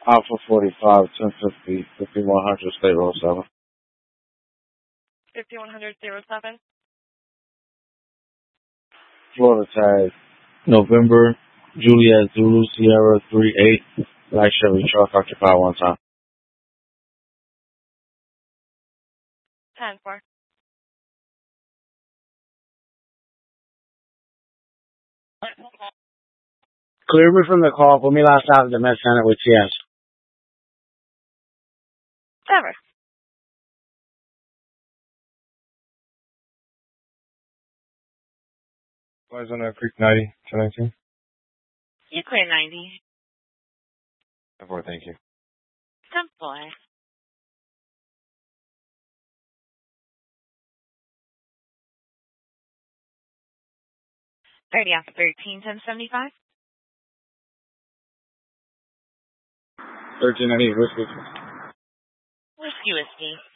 Alpha 45, 1050, 5100 State Road 7. 5100-07. Florida tag. November, Juliet Zulu, Sierra 38, Black Chevy truck, occupied one time. 10-4. Clear me from the call. Put me last out of the Med Center with TS. Ever. Flies on Creek 90, 1019. You clear 90. 10-4, thank you. 10-4. Ready after 13, 1075. 1390 Whiskey. Whiskey.